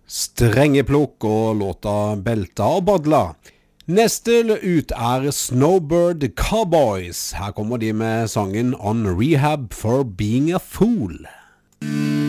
Strenge plukk og låta Belta og Badla. Neste ut Snowbird Cowboys. Her kommer de med sangen On Rehab for Being a Fool.